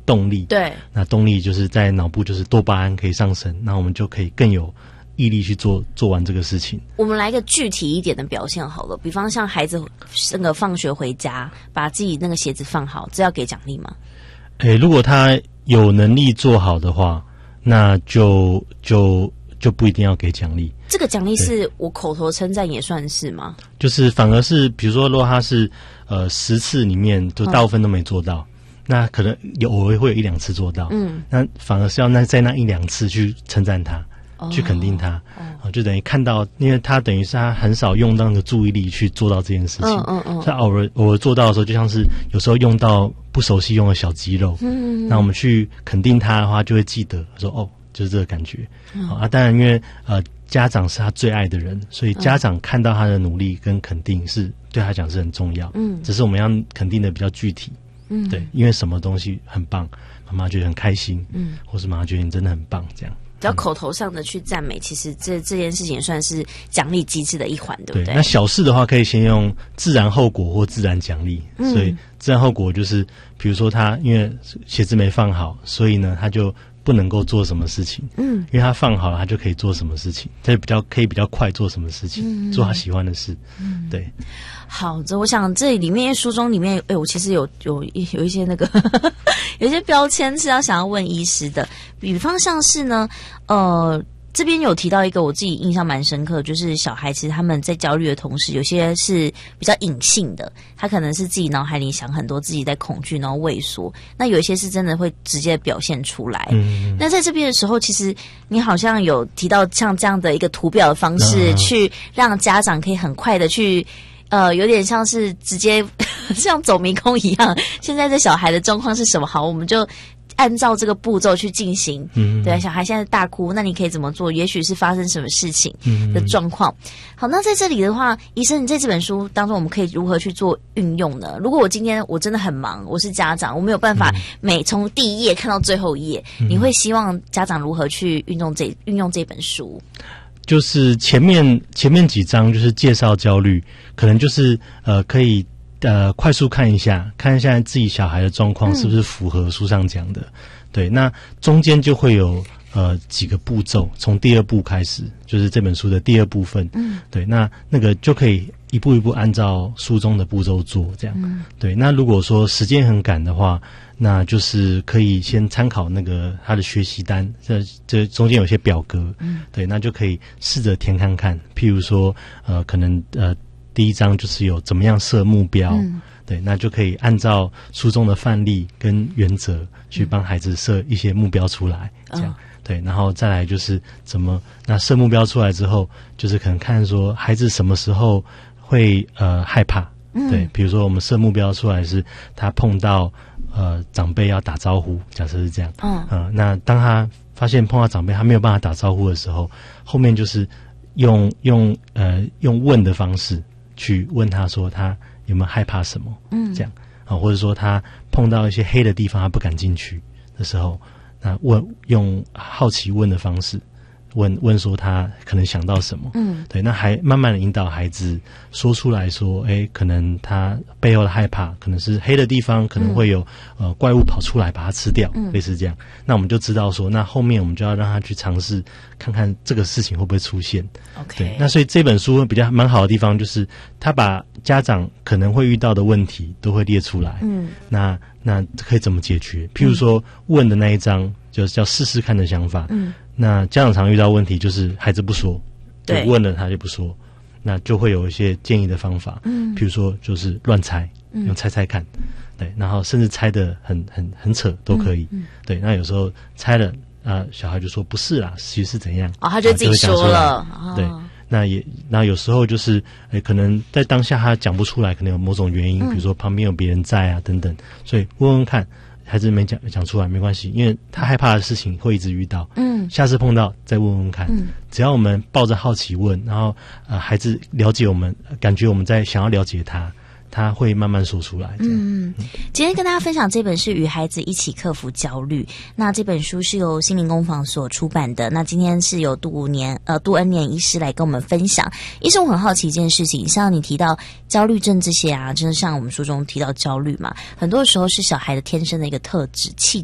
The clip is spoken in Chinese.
动力。 对， 那动力就是在脑部就是多巴胺可以上升，那我们就可以更有毅力去做完这个事情。 我们来一个具体一点的表现好了，比方像孩子那个放学回家，把自己那个鞋子放好，这要给奖励吗？ 如果他有能力做好的话，那就不一定要给奖励。 这个奖励是我口头称赞也算是吗？ 就是反而是比如说，如果他是10次里面就大部分都没做到，那可能偶尔会有1-2次做到，那反而是要在那1-2次去称赞他。去肯定他，就等于看到，因为他等于是他很少用到那个注意力去做到这件事情，他偶尔做到的时候，就像是有时候用到不熟悉用的小肌肉，那我们去肯定他的话，就会记得说哦，就是这个感觉。当然因为家长是他最爱的人，所以家长看到他的努力跟肯定是对他讲是很重要，只是我们要肯定的比较具体，对，因为什么东西很棒，妈妈觉得很开心，或是妈妈觉得你真的很棒，这样。 只要口头上的去赞美，其实这件事情算是奖励机制的一环，对不对？ 那小事的话，可以先用自然后果或自然奖励。所以自然后果就是，比如说他因为鞋子没放好，所以呢他就不能够做什么事情。因为他放好了，他就可以做什么事情，他就可以比较快做什么事情，做他喜欢的事。对。 好，我想这里面书中里面，我其实有一些那个有一些标签是想要问医师的，比方像是呢，这边有提到一个我自己印象蛮深刻，就是小孩其实他们在焦虑的同时，有些是比较隐性的，他可能是自己脑海里想很多，自己在恐惧然后畏缩，那有一些是真的会直接表现出来。那在这边的时候，其实你好像有提到像这样的一个图表的方式，去让家长可以很快的去有点像是直接像走迷宫一样，现在这小孩的状况是什么？好，我们就按照这个步骤去进行。对，小孩现在大哭，那你可以怎么做？也许是发生什么事情的状况。好，那在这里的话，医生，你在这本书当中，我们可以如何去做运用呢？如果我今天我真的很忙，我是家长，我没有办法从第一页看到最后一页，你会希望家长如何去运用这本书？ 就是前面几章就是介绍焦虑，可能就是可以快速看一下自己小孩的状况是不是符合书上讲的。对，那中间就会有几个步骤，从第2步开始，就是这本书的第2部分。对，那个就可以一步一步按照书中的步骤做，这样。对，那如果说时间很赶的话，那就是可以先参考那个他的学习单，这中间有些表格，对，那就可以试着填看看。譬如说，可能第1章就是有怎么样设目标，对，那就可以按照书中的范例跟原则去帮孩子设一些目标出来，这样。对，然后再来就是那设目标出来之后，就是可能看说孩子什么时候会害怕。对，比如说我们设目标出来是他碰到长辈要打招呼，假设是这样。那当他发现碰到长辈他没有办法打招呼的时候，后面就是用问的方式去问他说他有没有害怕什么，这样或者说他碰到一些黑的地方他不敢进去的时候，那用好奇问的方式问说他可能想到什么，对，那还慢慢的引导孩子说出来说，可能他背后的害怕可能是黑的地方，可能会有怪物跑出来把它吃掉，类似这样。那我们就知道说，那后面我们就要让他去尝试看看这个事情会不会出现。对，那所以这本书比较蛮好的地方就是他把家长可能会遇到的问题都会列出来，那可以怎么解决？譬如说问的那一章就是叫试试看的想法，那家长常遇到问题就是孩子不说，对，问了他就不说，那就会有一些建议的方法，譬如说就是乱猜，用猜猜看，对，然后甚至猜得很扯都可以，对，那有时候猜了小孩就说不是啦，其实是怎样， 他就自己说了， 对，那有时候就是可能在当下他讲不出来，可能有某种原因，比如说旁边有别人在啊等等，所以问问看。孩子没讲出来没关系，因为他害怕的事情会一直遇到，下次碰到再问问看，只要我们抱着好奇问，然后孩子了解我们，感觉我们在想要了解他会慢慢说出来。 今天跟大家分享这本是与孩子一起克服焦虑，那这本书是由心灵工坊所出版的，那今天是由杜恩年医师来跟我们分享。医生，我很好奇一件事情，像你提到焦虑症这些啊，就是像我们书中提到焦虑嘛，很多时候是小孩的天生的一个特质气